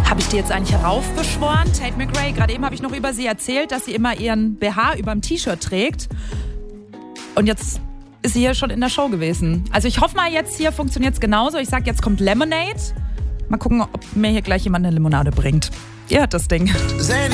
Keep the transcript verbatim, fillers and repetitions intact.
Habe ich die jetzt eigentlich heraufbeschworen? Tate McRae, gerade eben habe ich noch über sie erzählt, dass sie immer ihren B H über dem T-Shirt trägt. Und jetzt ist sie hier schon in der Show gewesen. Also ich hoffe mal, jetzt hier funktioniert es genauso. Ich sag, jetzt kommt Lemonade. Mal gucken, ob mir hier gleich jemand eine Limonade bringt. Ihr hört das Ding.